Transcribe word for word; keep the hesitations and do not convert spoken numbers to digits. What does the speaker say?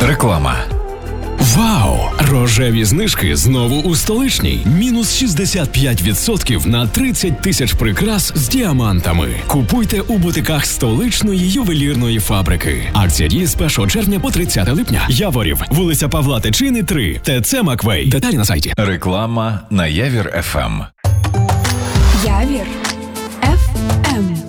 Реклама. Вау! Рожеві знижки знову у Столичній. Мінус шістдесят п'ять відсотків на тридцять тисяч прикрас з діамантами. Купуйте у бутиках Столичної ювелірної фабрики. Акція діє з першого червня по тридцяте липня. Яворів, вулиця Павла Тичини, три. ТЦ Маквей. Деталі на сайті. Реклама на Явір еф ем. Явір еф ем.